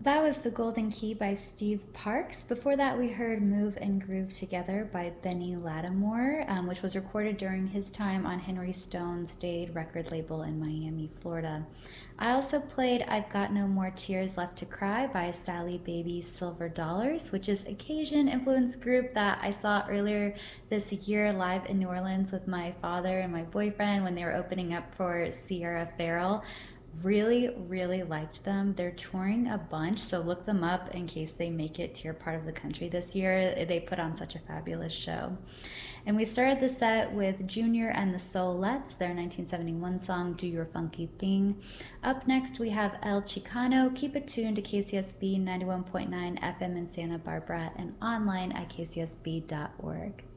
That was The Golden Key by Steve Parks. Before that, we heard Move and Groove Together by Benny Lattimore, which was recorded during his time on Henry Stone's Dade record label in Miami, Florida. I also played I've Got No More Tears Left to Cry by Sally Baby Silver Dollars, which is a Cajun influenced group that I saw earlier this year live in New Orleans with my father and my boyfriend when they were opening up for Sierra Farrell. Really, really liked them. They're touring a bunch, so look them up in case they make it to your part of the country this year. They put on such a fabulous show. And we started the set with Junior and the Soulettes, their 1971 song, Do Your Funky Thing. Up next, we have El Chicano. Keep it tuned to KCSB 91.9 FM in Santa Barbara and online at kcsb.org.